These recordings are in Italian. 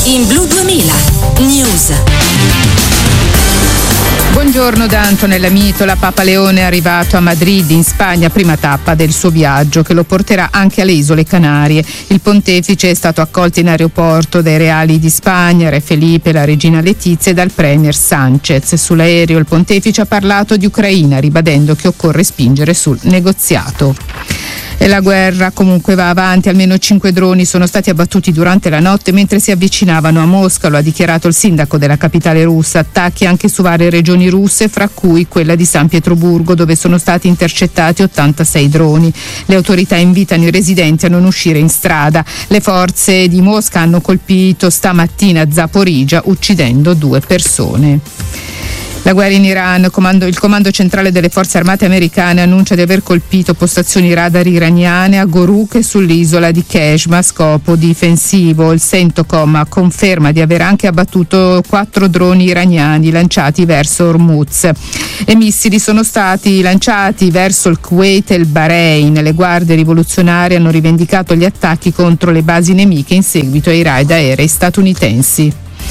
in Blu 2000 News. Buongiorno da Antonella Mitola. Papa Leone è arrivato a Madrid in Spagna, prima tappa del suo viaggio che lo porterà anche alle isole Canarie. Il pontefice è stato accolto in aeroporto dai reali di Spagna, Re Felipe, la regina Letizia e dal premier Sanchez. Sull'aereo il pontefice ha parlato di Ucraina, ribadendo che occorre spingere sul negoziato. E la guerra comunque va avanti, almeno 5 droni sono stati abbattuti durante la notte mentre si avvicinavano a Mosca, lo ha dichiarato il sindaco della capitale russa. Attacchi anche su varie regioni russe, fra cui quella di San Pietroburgo, dove sono stati intercettati 86 droni. Le autorità invitano i residenti a non uscire in strada. Le forze di Mosca hanno colpito stamattina Zaporizhzhia, uccidendo 2 persone. La guerra in Iran, il comando centrale delle forze armate americane annuncia di aver colpito postazioni radar iraniane a Goruk e sull'isola di Keshma a scopo difensivo. Il CENTCOM conferma di aver anche abbattuto 4 droni iraniani lanciati verso Hormuz. E missili sono stati lanciati verso il Kuwait e il Bahrain. Le guardie rivoluzionarie hanno rivendicato gli attacchi contro le basi nemiche in seguito ai raid aerei statunitensi.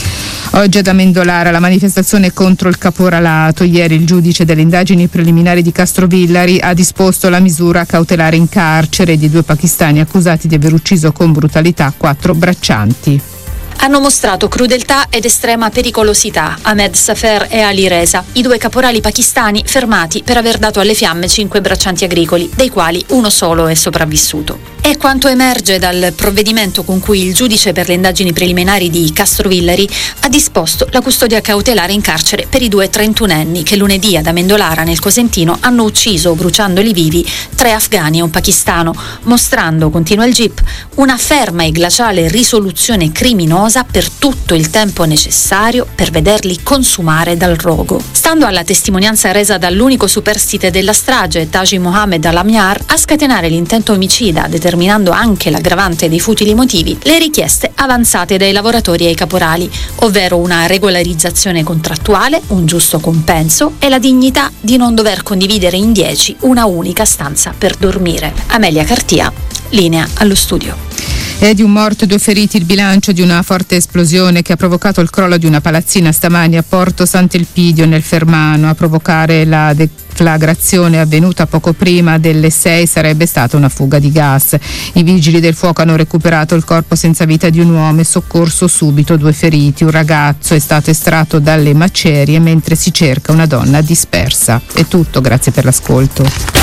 Oggi ad Amendolara la manifestazione contro il caporalato. Ieri il giudice delle indagini preliminari di Castrovillari ha disposto la misura cautelare in carcere di 2 pakistani accusati di aver ucciso con brutalità 4 braccianti. Hanno mostrato crudeltà ed estrema pericolosità Ahmed Safer e Ali Reza, i 2 caporali pakistani fermati per aver dato alle fiamme 5 braccianti agricoli, dei quali uno solo è sopravvissuto. È quanto emerge dal provvedimento con cui il giudice per le indagini preliminari di Castrovillari ha disposto la custodia cautelare in carcere per i 2 trentunenni che lunedì ad Amendolara nel Cosentino hanno ucciso, bruciandoli vivi, 3 afghani e un pakistano, mostrando, continua il GIP, una ferma e glaciale risoluzione criminosa per tutto il tempo necessario per vederli consumare dal rogo. Stando alla testimonianza resa dall'unico superstite della strage, Taji Mohammed Al-Amyar, a scatenare l'intento omicida, determinando anche l'aggravante dei futili motivi, le richieste avanzate dai lavoratori ai caporali, ovvero una regolarizzazione contrattuale, un giusto compenso e la dignità di non dover condividere in 10 una unica stanza per dormire. Amelia Cartia, linea allo studio. È di un morto e 2 feriti il bilancio di una forte esplosione che ha provocato il crollo di una palazzina stamani a Porto Sant'Elpidio nel Fermano. A provocare la deflagrazione avvenuta poco prima delle 6 sarebbe stata una fuga di gas. I vigili del fuoco hanno recuperato il corpo senza vita di un uomo e soccorso subito 2 feriti. Un ragazzo è stato estratto dalle macerie mentre si cerca una donna dispersa. È tutto, grazie per l'ascolto.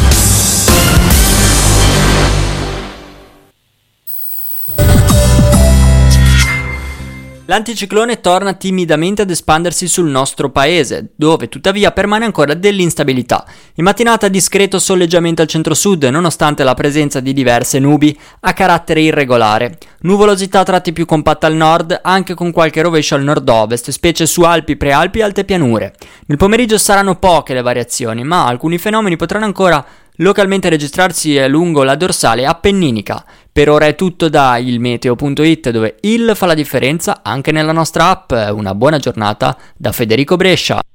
L'anticiclone torna timidamente ad espandersi sul nostro paese, dove tuttavia permane ancora dell'instabilità. In mattinata discreto soleggiamento al centro-sud, nonostante la presenza di diverse nubi a carattere irregolare. Nuvolosità a tratti più compatta al nord, anche con qualche rovescio al nord-ovest, specie su Alpi, Prealpi e alte pianure. Nel pomeriggio saranno poche le variazioni, ma alcuni fenomeni potranno ancora localmente registrarsi lungo la dorsale appenninica. Per ora è tutto da ilmeteo.it, dove il fa la differenza anche nella nostra app. Una buona giornata da Federico Brescia.